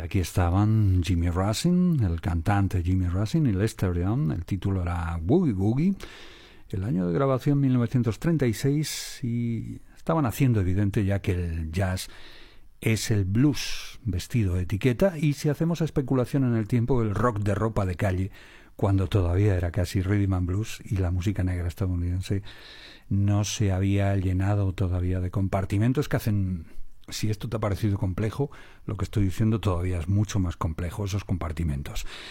aquí estaban Jimmy Rushing, el cantante Jimmy Rushing, y Lester Young. El título era Boogie Woogie. El año de grabación 1936, y estaban haciendo evidente ya que el jazz es el blues vestido de etiqueta, y si hacemos especulación en el tiempo, el rock de ropa de calle, cuando todavía era casi rhythm and blues, y la música negra estadounidense no se había llenado todavía de compartimentos que hacen... Si esto te ha parecido complejo, lo que estoy diciendo todavía es mucho más complejo, esos compartimentos.